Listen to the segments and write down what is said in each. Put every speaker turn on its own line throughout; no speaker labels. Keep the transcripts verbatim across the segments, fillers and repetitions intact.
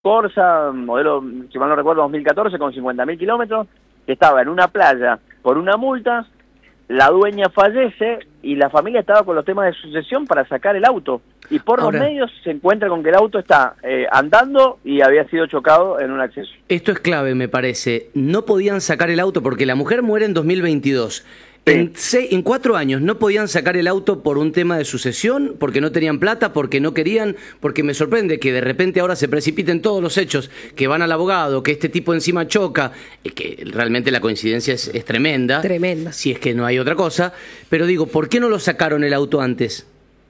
Corsa, modelo, si mal no recuerdo, dos mil catorce, con cincuenta mil kilómetros, que estaba en una playa por una multa, la dueña fallece y la familia estaba con los temas de sucesión para sacar el auto. Y por Ahora, los medios se encuentra con que el auto está eh, andando y había sido chocado en un acceso.
Esto es clave, me parece. No podían sacar el auto porque la mujer muere en dos mil veintidós.
Sí.
En, seis, en cuatro años no podían sacar el auto por un tema de sucesión, porque no tenían plata, porque no querían, porque me sorprende que de repente ahora se precipiten todos los hechos, que van al abogado, que este tipo encima choca, que realmente la coincidencia es, es tremenda.
Tremenda.
Si es que no hay otra cosa. Pero digo, ¿por qué no lo sacaron el auto antes?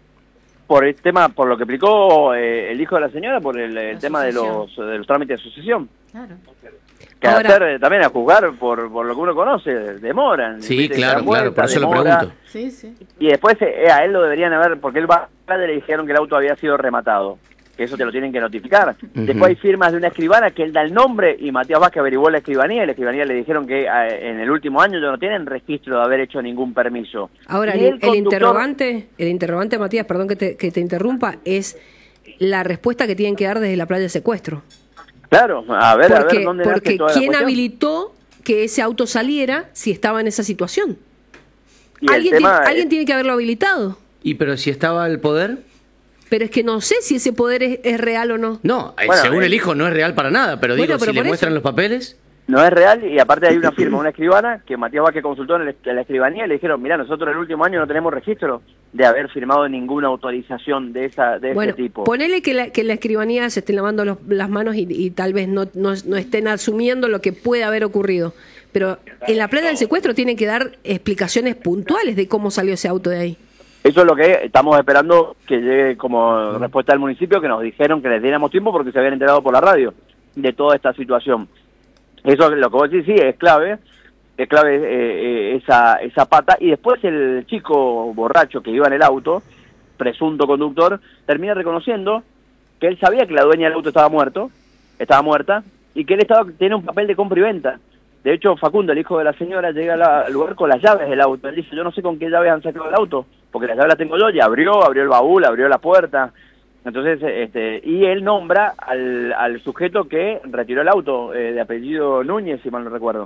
Por el tema, por lo que explicó eh, el hijo de la señora, por el, el tema de los, de los trámites de sucesión.
Claro.
Que
Ahora,
hacer también a juzgar por, por lo que uno conoce, demoran.
Sí, claro,
muerta,
claro, por eso
demora,
lo pregunto.
Sí, sí.
Y después eh, a él lo deberían haber, porque él va le dijeron que el auto había sido rematado, que eso te lo tienen que notificar. Uh-huh. Después hay firmas de una escribana que él da el nombre y Matías Vázquez averiguó la escribanía y la escribanía le dijeron que eh, en el último año ya no tienen registro de haber hecho ningún permiso.
Ahora, el, el, conductor... el interrogante, el interrogante, Matías, perdón que te, que te interrumpa, es la respuesta que tienen que dar desde la playa de secuestro.
Claro, a ver,
porque,
a ver dónde
porque
nace toda
¿quién
la
habilitó que ese auto saliera si estaba en esa situación?
Y
¿Alguien,
tema
tiene,
es...
¿Alguien tiene que haberlo habilitado?
¿Y pero si estaba el poder?
Pero es que no sé si ese poder es, es real o no.
No,
bueno,
según
eh...
el hijo no es real para nada, pero digo,
bueno, pero
si le
eso...
muestran los papeles...
No es real y aparte hay una firma, una escribana, que Matías Vázquez consultó en, el, en la escribanía y le dijeron, mira, nosotros en el último año no tenemos registro de haber firmado ninguna autorización de esa de
bueno,
ese tipo.
Ponele que la, que la escribanía se esté lavando los, las manos y, y tal vez no, no, no estén asumiendo lo que puede haber ocurrido. Pero en la plena del secuestro tienen que dar explicaciones puntuales de cómo salió ese auto de ahí.
Eso es lo que estamos esperando que llegue como respuesta del municipio, que nos dijeron que les diéramos tiempo porque se habían enterado por la radio de toda esta situación. Eso es lo que vos decís, sí, es clave, es clave eh, eh, esa, esa pata. Y después el chico borracho que iba en el auto, presunto conductor, termina reconociendo que él sabía que la dueña del auto estaba muerto, estaba muerta, y que él estaba tiene un papel de compra y venta. De hecho, Facundo, el hijo de la señora, llega al lugar con las llaves del auto. Él dice, yo no sé con qué llaves han sacado el auto, porque las llaves las tengo yo, y abrió, abrió el baúl, abrió la puerta. Entonces, este, y él nombra al, al sujeto que retiró el auto, eh, de apellido Núñez, si mal no recuerdo.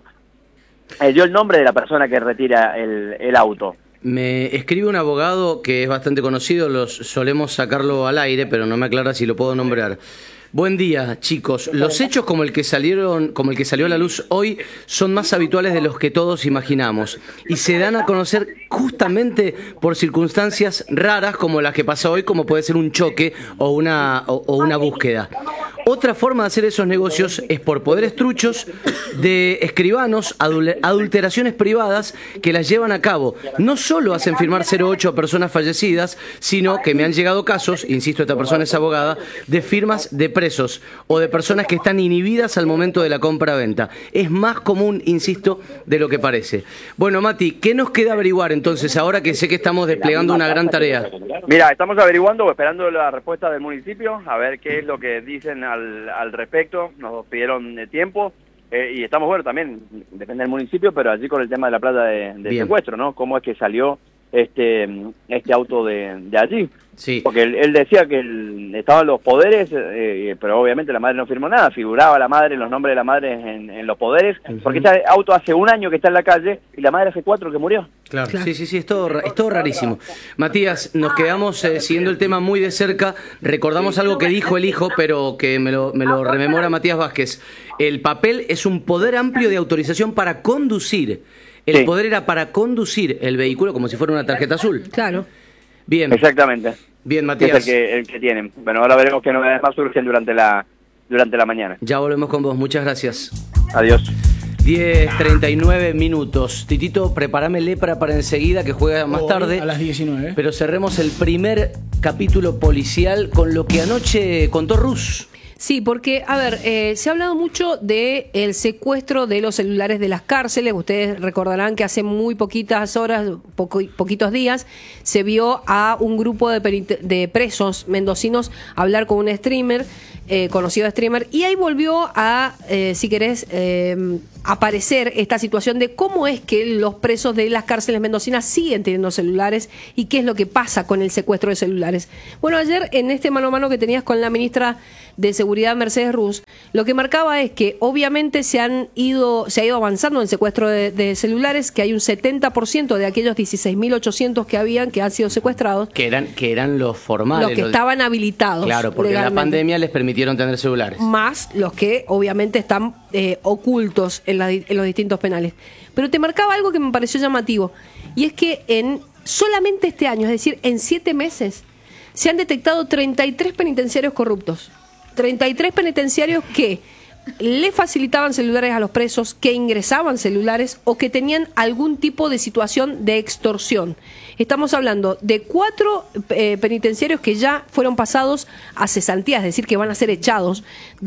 Él dio el nombre de la persona que retira el, el auto.
Me escribe un abogado que es bastante conocido, los solemos sacarlo al aire, pero no me aclara si lo puedo nombrar. Buen día, chicos. Los hechos como el que salieron, como el que salió a la luz hoy son más habituales de los que todos imaginamos y se dan a conocer justamente por circunstancias raras como las que pasó hoy, como puede ser un choque o una o, o una búsqueda. Otra forma de hacer esos negocios es por poderes truchos de escribanos, adul adulteraciones privadas que las llevan a cabo. No solo hacen firmar cero ocho a personas fallecidas, sino que me han llegado casos, insisto, esta persona es abogada, de firmas de presos o de personas que están inhibidas al momento de la compra-venta. Es más común, insisto, de lo que parece. Bueno, Mati, ¿qué nos queda averiguar entonces ahora que sé que estamos desplegando una gran tarea?
Mira, estamos averiguando, esperando la respuesta del municipio, a ver qué es lo que dicen al, al respecto. Nos pidieron de tiempo eh, y estamos, bueno, también depende del municipio, pero allí con el tema de la plata de, de secuestro, ¿no? ¿Cómo es que salió este este auto de, de allí?
Sí.
Porque él, él decía que el, estaban los poderes, eh, pero obviamente la madre no firmó nada, figuraba la madre, los nombres de la madre en, en los poderes, uh-huh. Porque este auto hace un año que está en la calle y la madre hace cuatro que murió.
Claro, claro. Sí, sí, sí, es todo, es todo rarísimo. Matías, nos quedamos eh, siguiendo el tema muy de cerca, recordamos algo que dijo el hijo, pero que me lo, me lo rememora Matías Vázquez. El papel es un poder amplio de autorización para conducir. El sí. poder era para conducir el vehículo como si fuera una tarjeta azul.
Claro.
Bien.
Exactamente.
Bien, Matías.
Es el que, el que tienen. Bueno, ahora veremos qué novedades más surgen durante la, durante la mañana.
Ya volvemos con vos. Muchas gracias.
Adiós.
diez treinta y nueve minutos. Titito, prepárame Lepra para enseguida, que juega más
Hoy,
tarde.
a las diecinueve.
Pero cerremos el primer capítulo policial con lo que anoche contó Rus.
Sí, porque, a ver, eh, se ha hablado mucho de el secuestro de los celulares de las cárceles. Ustedes recordarán que hace muy poquitas horas, poco, poquitos días, se vio a un grupo de, de presos mendocinos hablar con un streamer, eh, conocido streamer, y ahí volvió a, eh, si querés, eh, aparecer esta situación de cómo es que los presos de las cárceles mendocinas siguen teniendo celulares y qué es lo que pasa con el secuestro de celulares. Bueno, ayer en este mano a mano que tenías con la ministra de Seguridad, seguridad Mercedes Rus, lo que marcaba es que obviamente se han ido, se ha ido avanzando en el secuestro de, de celulares, que hay un setenta por ciento de aquellos dieciséis mil ochocientos que habían, que han sido secuestrados.
Que eran, que eran los formales.
Los que
los...
estaban habilitados.
Claro, porque en la pandemia les permitieron tener celulares.
Más los que obviamente están eh, ocultos en, la, en los distintos penales. Pero te marcaba algo que me pareció llamativo, y es que en solamente este año, es decir, en siete meses, se han detectado treinta y tres penitenciarios corruptos. treinta y tres penitenciarios que le facilitaban celulares a los presos, que ingresaban celulares o que tenían algún tipo de situación de extorsión. Estamos hablando de cuatro eh, penitenciarios que ya fueron pasados a cesantía, es decir, que van a ser echados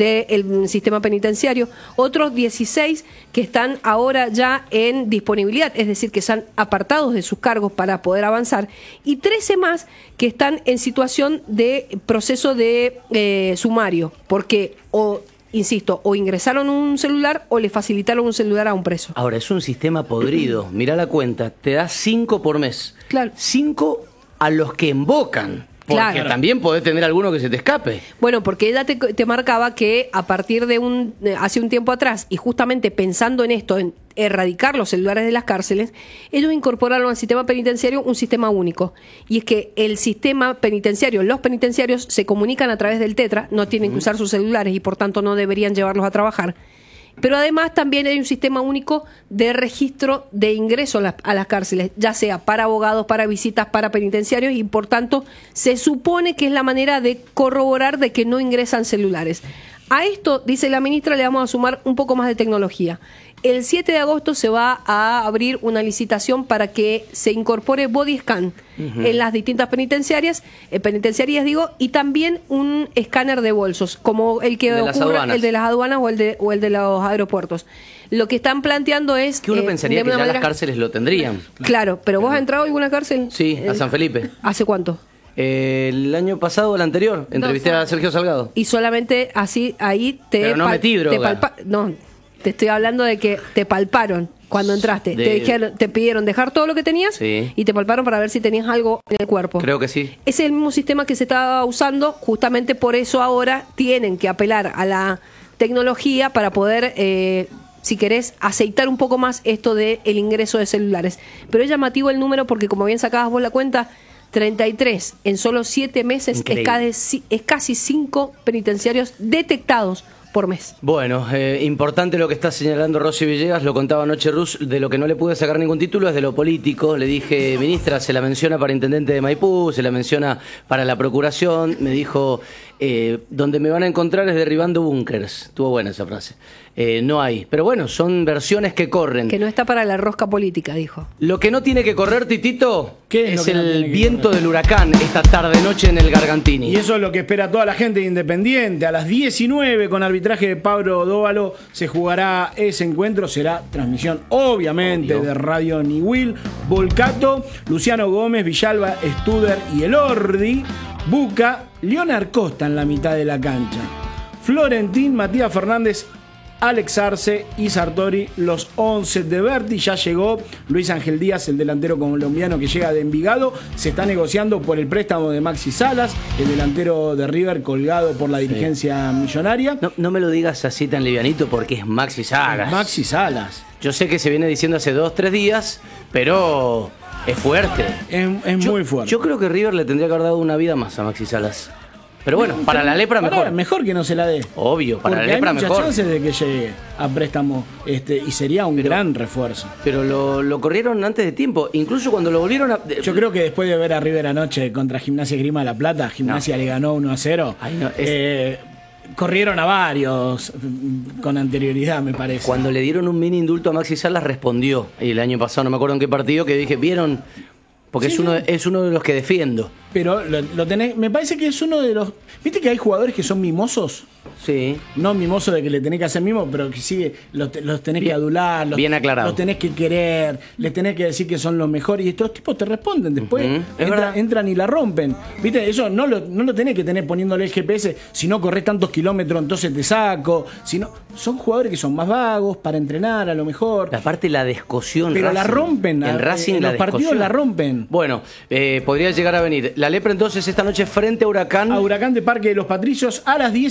del sistema penitenciario. Otros dieciséis que están ahora ya en disponibilidad, es decir, que están apartados de sus cargos para poder avanzar. Y trece más que están en situación de proceso de eh, sumario, porque o... Insisto, o ingresaron un celular o le facilitaron un celular a un preso.
Ahora, es un sistema podrido. Mirá la cuenta, te da cinco por mes.
Claro.
Cinco a los que invocan. Porque
Claro.
también podés tener alguno que se te escape.
Bueno, porque ella te, te marcaba que a partir de un hace un tiempo atrás, y justamente pensando en esto, en erradicar los celulares de las cárceles, ellos incorporaron al sistema penitenciario un sistema único. Y es que el sistema penitenciario, los penitenciarios se comunican a través del Tetra, no tienen que usar sus celulares y por tanto no deberían llevarlos a trabajar. Pero además también hay un sistema único de registro de ingreso a las, a las cárceles, ya sea para abogados, para visitas, para penitenciarios, y por tanto se supone que es la manera de corroborar de que no ingresan celulares. A esto, dice la ministra, le vamos a sumar un poco más de tecnología. El siete de agosto se va a abrir una licitación para que se incorpore body scan uh-huh. en las distintas penitenciarias, eh, penitenciarías digo, y también un escáner de bolsos, como el que
de
ocurre, el de las aduanas o el de, o el de los aeropuertos. Lo que están planteando es...
Que uno
eh,
pensaría que ya
manera...
las cárceles lo tendrían.
Claro, pero ¿vos has entrado a alguna cárcel?
Sí, a San Felipe.
¿Hace cuánto?
Eh, el año pasado o el anterior, entrevisté
no,
a Sergio Salgado.
Y solamente así, ahí te...
Pero no
pal-
metí droga.
Te palpa- no, te estoy hablando de que te palparon cuando entraste.
De-
Te, dijeron, te pidieron dejar todo lo que tenías
Sí.
y te palparon para ver si tenías algo en el cuerpo.
Creo que sí.
Ese es el mismo sistema que se estaba usando, justamente por eso ahora tienen que apelar a la tecnología para poder... Eh, si querés, aceitar un poco más esto del ingreso de celulares. Pero es llamativo el número porque, como bien sacabas vos la cuenta, treinta y tres en solo siete meses es casi, es casi cinco penitenciarios detectados por mes.
Bueno, eh, importante lo que está señalando Rosy Villegas, lo contaba anoche Rus, de lo que no le pude sacar ningún título es de lo político. Le dije, ministra, se la menciona para intendente de Maipú, se la menciona para la procuración. Me dijo, eh, donde me van a encontrar es derribando búnkers. Estuvo buena esa frase. Eh, no hay. Pero bueno, son versiones que corren.
Que no está para la rosca política, dijo.
Lo que no tiene que correr, Titito,
¿Qué es
es
lo que no
el
tiene que
viento
correr?
del huracán esta tarde-noche en el Gargantini.
Y eso es lo que espera toda la gente de Independiente. A las diecinueve, con arbitraje de Pablo Dóvalo, se jugará ese encuentro. Será transmisión, obviamente,
Obvio.
de Radio Niwil, Volcato, Luciano Gómez, Villalba, Studer y Elordi, Buca, Leonard Costa en la mitad de la cancha, Florentín, Matías Fernández, Alex Arce y Sartori, los once de Berti. Ya llegó Luis Ángel Díaz, el delantero colombiano que llega de Envigado. Se está negociando por el préstamo de Maxi Salas, el delantero de River colgado por la dirigencia millonaria.
No, no me lo digas así tan livianito porque es Maxi Salas.
Maxi Salas.
Yo sé que se viene diciendo hace dos, tres días, pero es fuerte.
Es, es
Yo-
muy fuerte.
Yo creo que River le tendría que haber dado una vida más a Maxi Salas. Pero bueno, para la lepra
Pará,
mejor.
Mejor que no se la dé.
Obvio, para
Porque
la lepra
hay muchas
mejor.
chances de que llegue a préstamo este, y sería un gran refuerzo.
Pero lo, lo corrieron antes de tiempo. Incluso cuando lo volvieron a...
Yo creo que después de ver a River anoche contra Gimnasia Esgrima de La Plata, Gimnasia le ganó uno a cero.
Ay, no, es-
eh, corrieron a varios mm, con anterioridad, me parece.
Cuando le dieron un mini indulto a Maxi Salas respondió. Y el año pasado, no me acuerdo en qué partido, que dije, ¿vieron? Porque
Sí,
es, uno,
sí.
es uno de los que defiendo.
Pero lo, lo tenés, me parece que es uno de los... ¿Viste que hay jugadores que son mimosos?
Sí.
No mimoso de que le tenés que hacer mimo, pero que sí, los, te- los tenés
Bien-
que adular, los,
bien aclarado.
los tenés que querer, les tenés que decir que son los mejores y estos tipos te responden después,
Ujú, es
entra-
verdad.
entran y la rompen. ¿Viste? Eso no lo, no lo tenés que tener poniéndole el G P S, si no corres tantos kilómetros entonces te saco, si no, son jugadores que son más vagos para entrenar a lo mejor.
Aparte la descosión.
Pero la
Racing.
rompen,
En
a-
Racing
en
la
los partidos
descosión.
la rompen.
Bueno, eh, podría llegar a venir. La lepra entonces esta noche frente a Huracán.
A Huracán de Parque de los Patricios a las diecinueve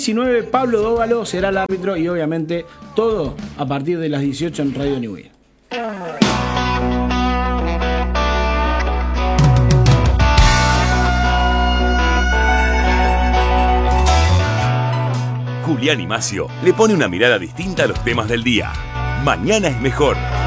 Pablo Dóvalo será el árbitro y obviamente todo a partir de las dieciocho en Radio New.
Julián y Macio le pone una mirada distinta a los temas del día. Mañana es mejor.